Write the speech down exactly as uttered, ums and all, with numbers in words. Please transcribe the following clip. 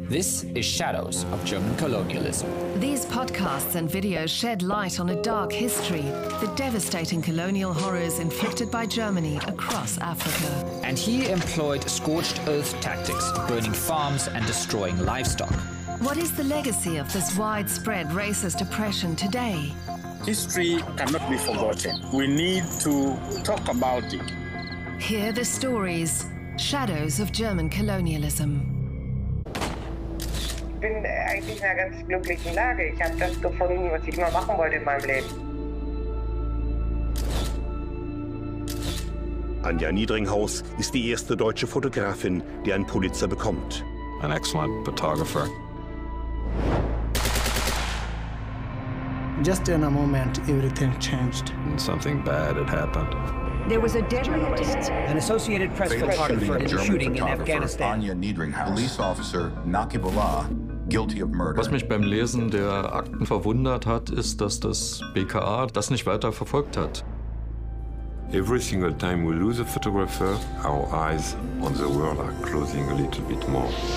This is Shadows of German Colonialism. These podcasts and videos shed light on a dark history, the devastating colonial horrors inflicted by Germany across Africa. And he employed scorched earth tactics, burning farms and destroying livestock. What is the legacy of this widespread racist oppression today? History cannot be forgotten. We need to talk about it. Hear the stories, Shadows of German Colonialism. Ich bin eigentlich in einer ganz glücklichen Lage. Ich habe das gefunden, was ich immer machen wollte in meinem Leben. Anja Niedringhaus ist die erste deutsche Fotografin, die einen Pulitzer bekommt. An excellent photographer. Just in a moment, everything changed. And something bad had happened. There was a deadly attack. An Associated Press photographer in a shooting in Afghanistan. Anja Niedringhaus, police officer Naqibullah, guilty of murder. Was mich beim Lesen der Akten verwundert hat, ist, dass das B K A das nicht weiter verfolgt hat. Every single time we lose a photographer, our eyes on the world are closing a little bit more.